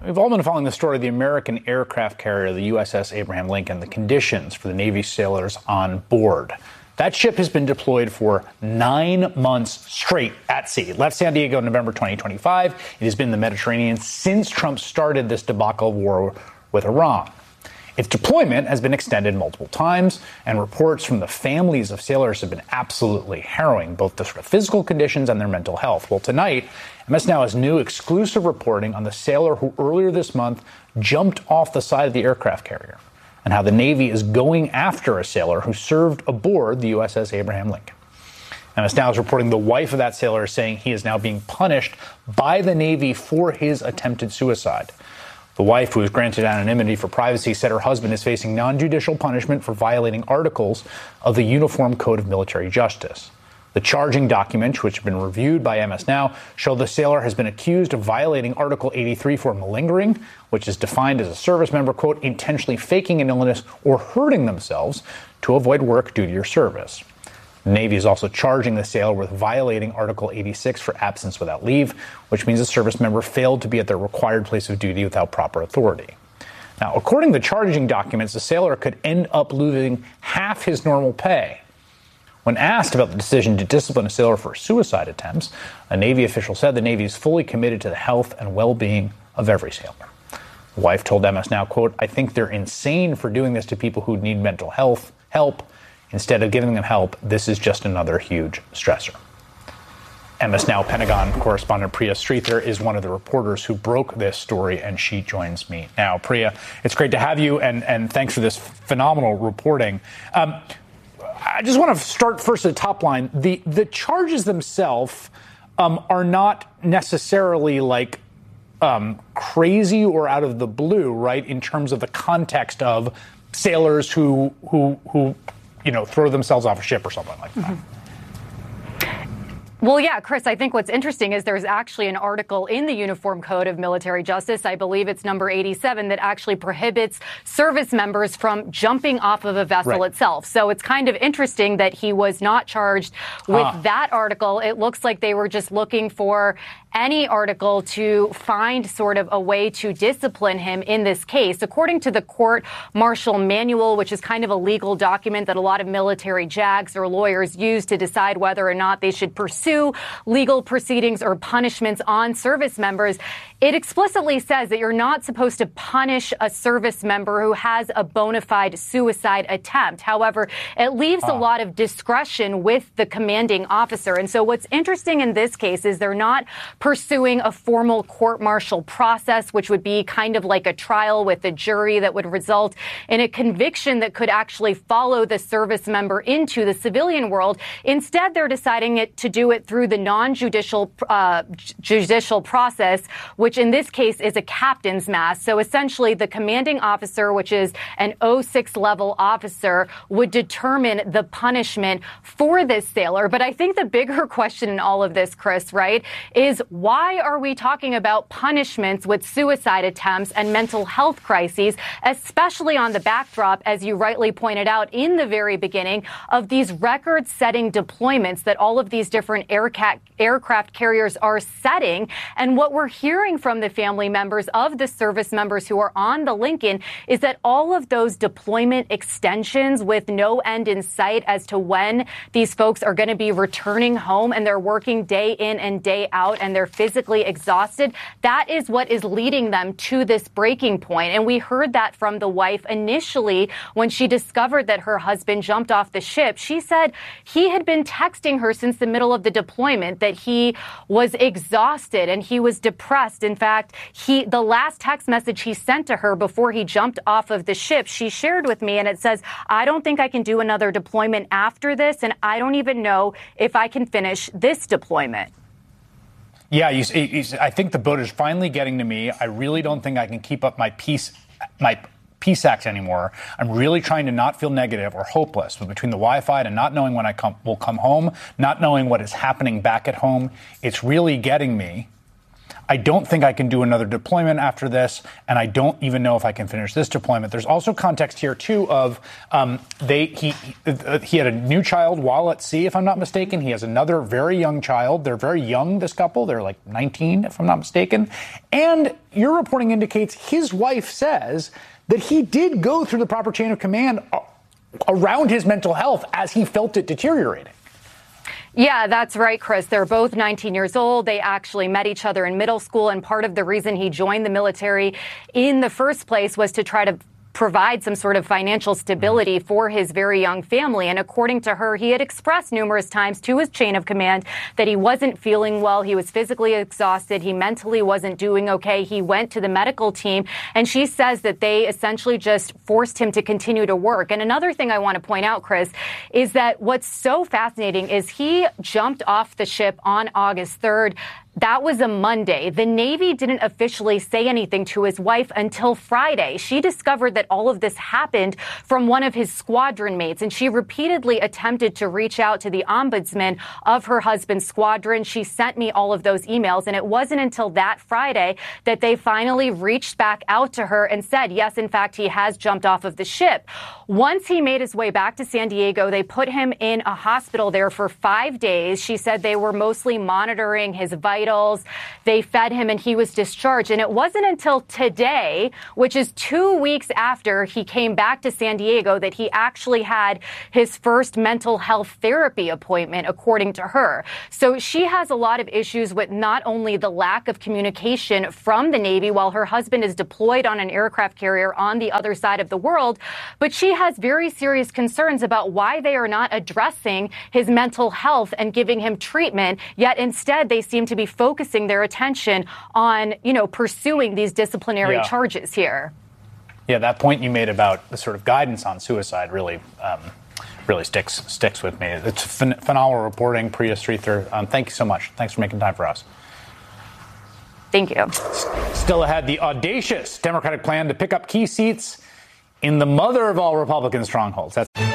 We've all been following the story of the American aircraft carrier, the USS Abraham Lincoln, the conditions for the Navy sailors on board. That ship has been deployed for 9 months straight at sea. It left San Diego in November 2025. It has been in the Mediterranean since Trump started this debacle of war with Iran. Its deployment has been extended multiple times, and reports from the families of sailors have been absolutely harrowing, both the sort of physical conditions and their mental health. Well, tonight, MS Now has new exclusive reporting on the sailor who earlier this month jumped off the side of the aircraft carrier, and how the Navy is going after a sailor who served aboard the USS Abraham Lincoln. MS Now is reporting the wife of that sailor is saying he is now being punished by the Navy for his attempted suicide. The wife, who was granted anonymity for privacy, said her husband is facing non-judicial punishment for violating articles of the Uniform Code of Military Justice. The charging documents, which have been reviewed by MS Now, show the sailor has been accused of violating Article 83 for malingering, which is defined as a service member, quote, intentionally faking an illness or hurting themselves to avoid work, duty, or service. The Navy is also charging the sailor with violating Article 86 for absence without leave, which means a service member failed to be at their required place of duty without proper authority. Now, according to the charging documents, the sailor could end up losing half his normal pay. When asked about the decision to discipline a sailor for suicide attempts, a Navy official said the Navy is fully committed to the health and well-being of every sailor. The wife told MS Now, quote, I think they're insane for doing this to people who need mental health help. Instead of giving them help, this is just another huge stressor. MS Now Pentagon correspondent Priya Sridhar is one of the reporters who broke this story, and she joins me now. Priya, it's great to have you, and thanks for this phenomenal reporting. I just want to start first at the top line. The charges themselves are not necessarily like crazy or out of the blue, right? In terms of the context of sailors who throw themselves off a ship or something like that. Mm-hmm. Well, yeah, Chris, I think what's interesting is there's actually an article in the Uniform Code of Military Justice, I believe it's number 87, that actually prohibits service members from jumping off of a vessel itself. So it's kind of interesting that he was not charged with that article. It looks like they were just looking for any article to find sort of a way to discipline him in this case. According to the court martial manual, which is kind of a legal document that a lot of military JAGs or lawyers use to decide whether or not they should pursue legal proceedings or punishments on service members, it explicitly says that you're not supposed to punish a service member who has a bona fide suicide attempt. However, it leaves a lot of discretion with the commanding officer. And so what's interesting in this case is they're not pursuing a formal court-martial process, which would be kind of like a trial with a jury that would result in a conviction that could actually follow the service member into the civilian world. Instead, they're deciding to do it through the non-judicial judicial process, which in this case is a captain's mast. So essentially, the commanding officer, which is an 06 level officer, would determine the punishment for this sailor. But I think the bigger question in all of this, Chris, right, is why are we talking about punishments with suicide attempts and mental health crises, especially on the backdrop, as you rightly pointed out in the very beginning, of these record-setting deployments that all of these different aircraft carriers are setting? And what we're hearing from the family members of the service members who are on the Lincoln is that all of those deployment extensions with no end in sight as to when these folks are going to be returning home, and they're working day in and day out and they're physically exhausted, that is what is leading them to this breaking point. And we heard that from the wife initially when she discovered that her husband jumped off the ship. She said he had been texting her since the middle of the deployment that he was exhausted and he was depressed. In fact, the last text message he sent to her before he jumped off of the ship, she shared with me, and it says, I don't think I can do another deployment after this, and I don't even know if I can finish this deployment. Yeah, I think the boat is finally getting to me. I really don't think I can keep up my peace acts anymore. I'm really trying to not feel negative or hopeless. But between the Wi-Fi and not knowing when I will come home, not knowing what is happening back at home, it's really getting me. I don't think I can do another deployment after this, and I don't even know if I can finish this deployment. There's also context here, too, of he had a new child while at sea, if I'm not mistaken. He has another very young child. They're very young, this couple. They're like 19, if I'm not mistaken. And your reporting indicates his wife says that he did go through the proper chain of command around his mental health as he felt it deteriorating. Yeah, that's right, Chris. They're both 19 years old. They actually met each other in middle school. And part of the reason he joined the military in the first place was to try to provide some sort of financial stability for his very young family. And according to her, he had expressed numerous times to his chain of command that he wasn't feeling well. He was physically exhausted. He mentally wasn't doing okay. He went to the medical team, and she says that they essentially just forced him to continue to work. And another thing I want to point out, Chris, is that what's so fascinating is he jumped off the ship on August 3rd. That was a Monday. The Navy didn't officially say anything to his wife until Friday. She discovered that all of this happened from one of his squadron mates, and she repeatedly attempted to reach out to the ombudsman of her husband's squadron. She sent me all of those emails, and it wasn't until that Friday that they finally reached back out to her and said, yes, in fact, he has jumped off of the ship. Once he made his way back to San Diego, they put him in a hospital there for 5 days. She said they were mostly monitoring his vitals. They fed him and he was discharged. And it wasn't until today, which is 2 weeks after he came back to San Diego, that he actually had his first mental health therapy appointment, according to her. So she has a lot of issues with not only the lack of communication from the Navy while her husband is deployed on an aircraft carrier on the other side of the world, but she has very serious concerns about why they are not addressing his mental health and giving him treatment, yet instead they seem to be focusing their attention on, pursuing these disciplinary charges here. Yeah, that point you made about the sort of guidance on suicide really sticks with me. It's phenomenal reporting, Priya Sridhar. Thank you so much. Thanks for making time for us. Thank you. Still ahead, the audacious Democratic plan to pick up key seats in the mother of all Republican strongholds. That's